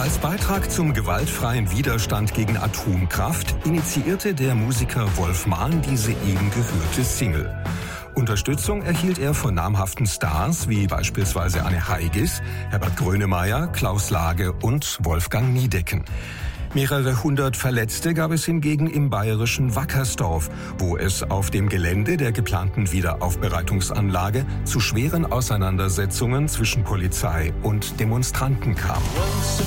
Als Beitrag zum gewaltfreien Widerstand gegen Atomkraft initiierte der Musiker Wolf Mahn diese eben gehörte Single. Unterstützung erhielt er von namhaften Stars wie beispielsweise Anne Heigis, Herbert Grönemeyer, Klaus Lage und Wolfgang Niedecken. Mehrere hundert Verletzte gab es hingegen im bayerischen Wackersdorf, wo es auf dem Gelände der geplanten Wiederaufbereitungsanlage zu schweren Auseinandersetzungen zwischen Polizei und Demonstranten kam.